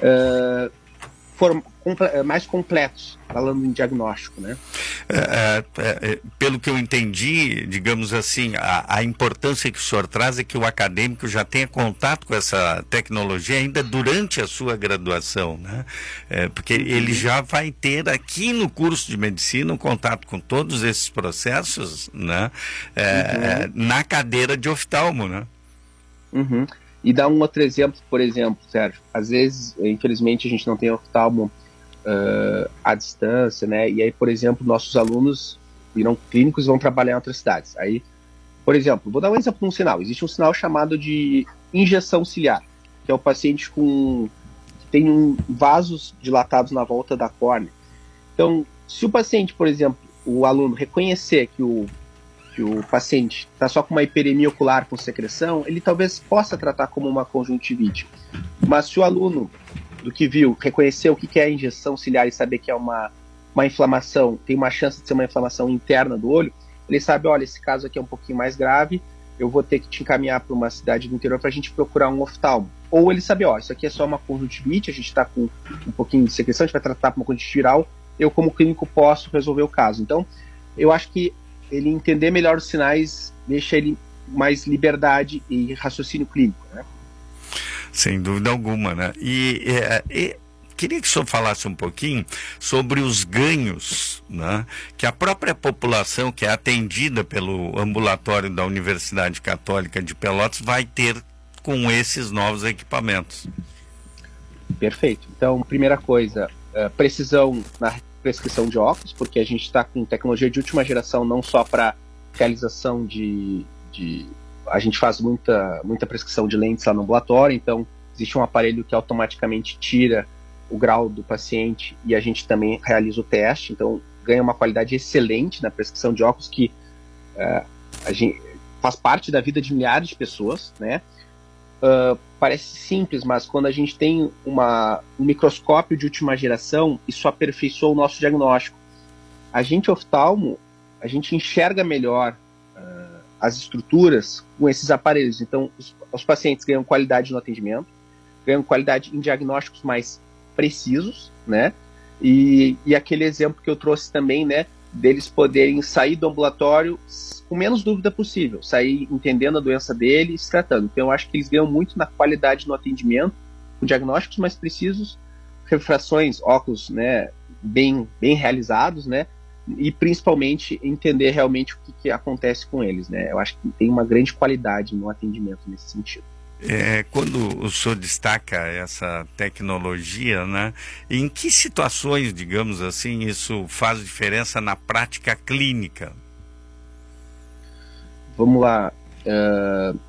completos, falando em diagnóstico, né? Pelo que eu entendi, digamos assim, a importância que o senhor traz é que o acadêmico já tenha contato com essa tecnologia ainda durante a sua graduação, né? Porque ele já vai ter aqui no curso de medicina um contato com todos esses processos, né? Na cadeira de oftalmo, né? Uhum. E dar um outro exemplo, por exemplo, Sérgio, às vezes, infelizmente, a gente não tem oftalmo à distância, né? E aí, por exemplo, nossos alunos viram clínicos e vão trabalhar em outras cidades. Aí, por exemplo, vou dar um exemplo de um sinal. Existe um sinal chamado de injeção ciliar, que é o paciente que tem vasos dilatados na volta da córnea. Então, se o paciente, por exemplo, o aluno reconhecer que o paciente está só com uma hiperemia ocular com secreção, ele talvez possa tratar como uma conjuntivite. Mas se o aluno, do que viu, reconhecer o que é a injeção ciliar e saber que é uma inflamação, tem uma chance de ser uma inflamação interna do olho, ele sabe, olha, esse caso aqui é um pouquinho mais grave, eu vou ter que te encaminhar para uma cidade do interior para a gente procurar um oftalmo. Ou ele sabe, isso aqui é só uma conjuntivite, a gente está com um pouquinho de secreção, a gente vai tratar para uma conjuntivite viral, eu como clínico posso resolver o caso. Então, eu acho que ele entender melhor os sinais deixa ele mais liberdade e raciocínio clínico, né? Sem dúvida alguma, né? E queria que o senhor falasse um pouquinho sobre os ganhos, né, que a própria população que é atendida pelo ambulatório da Universidade Católica de Pelotas vai ter com esses novos equipamentos. Perfeito. Então, primeira coisa, precisão na prescrição de óculos, porque a gente está com tecnologia de última geração, não só para realização a gente faz muita prescrição de lentes lá no ambulatório, então existe um aparelho que automaticamente tira o grau do paciente e a gente também realiza o teste, então ganha uma qualidade excelente na prescrição de óculos que a gente faz parte da vida de milhares de pessoas, né? Parece simples, mas quando a gente tem um microscópio de última geração, isso aperfeiçoa o nosso diagnóstico. A gente oftalmo, a gente enxerga melhor as estruturas com esses aparelhos. Então, os pacientes ganham qualidade no atendimento, ganham qualidade em diagnósticos mais precisos, né? E aquele exemplo que eu trouxe também, né? deles poderem sair do ambulatório com menos dúvida possível, sair entendendo a doença dele e se tratando. Então eu acho que eles ganham muito na qualidade no atendimento, com diagnósticos mais precisos, refrações, óculos, né, bem realizados, né, e principalmente entender realmente o que acontece com eles, né. Eu acho que tem uma grande qualidade no atendimento nesse sentido. Quando o senhor destaca essa tecnologia, né, em que situações, digamos assim, isso faz diferença na prática clínica? Vamos lá.